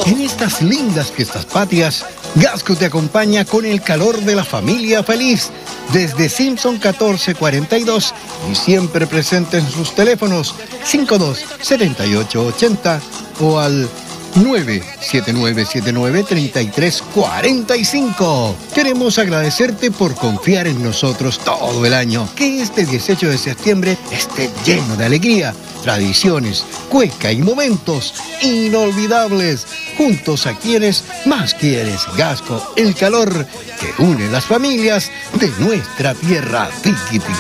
En estas lindas fiestas patrias, Gasco te acompaña con el calor de la familia feliz. Desde Simpson 1442 y siempre presente en sus teléfonos 527880 o al 979793345. Queremos agradecerte por confiar en nosotros todo el año. Que este 18 de septiembre esté lleno de alegría, tradiciones, cueca y momentos inolvidables. Juntos a quienes más quieres. Gasco, el calor que une las familias de nuestra tierra. Tiki, tiki.